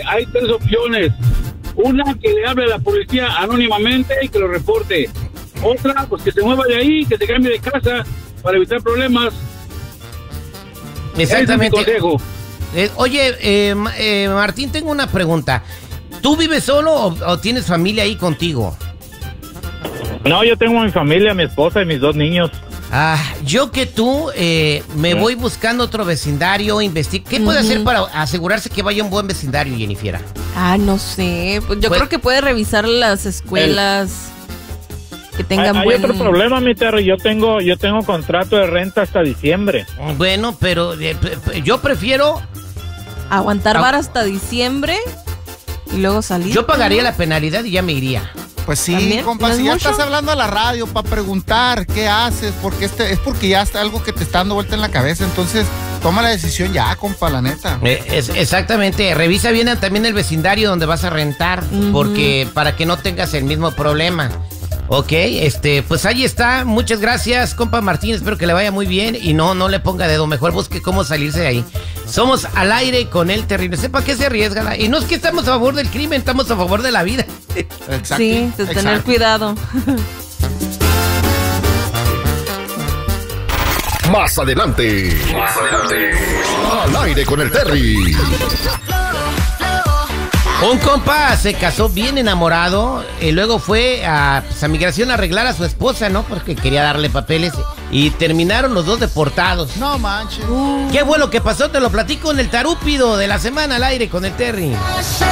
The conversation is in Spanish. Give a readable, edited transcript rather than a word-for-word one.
hay tres opciones. Una, que le hable a la policía anónimamente y que lo reporte. Otra, pues que se mueva de ahí, que se cambie de casa para evitar problemas. Exactamente. Ese es mi consejo. Oye, Martín, tengo una pregunta. ¿Tú vives solo o tienes familia ahí contigo? No, yo tengo mi familia, mi esposa y mis 2 niños. Yo que tú me voy buscando otro vecindario, ¿Qué puede hacer para asegurarse que vaya un buen vecindario, Jennifer? No sé. Yo creo que puede revisar las escuelas que tengan Hay otro problema, mi Terry. Yo tengo contrato de renta hasta diciembre. Bueno, pero yo prefiero aguantar vara hasta diciembre y luego salir. Yo pagaría la penalidad y ya me iría. Pues sí, ¿También? compa, ¿No si es ya mucho? estás hablando a la radio para preguntar qué haces, porque es porque ya está algo que te está dando vuelta en la cabeza, entonces toma la decisión ya, compa, la neta. Exactamente, revisa bien también el vecindario donde vas a rentar, porque para que no tengas el mismo problema. Ok, pues ahí está. Muchas gracias, compa Martín. Espero que le vaya muy bien y no le ponga dedo. Mejor busque cómo salirse de ahí. Somos al aire con el terrible. Sepa que se arriesga. Y no es que estamos a favor del crimen, estamos a favor de la vida. Exacto. Sí, de tener cuidado. Más adelante. Al aire con el Terry. Un compa se casó bien enamorado y luego fue a migración a arreglar a su esposa, ¿no? Porque quería darle papeles y terminaron los dos deportados. No manches. Qué bueno que pasó, te lo platico en el tarúpido de la semana al aire con el Terry.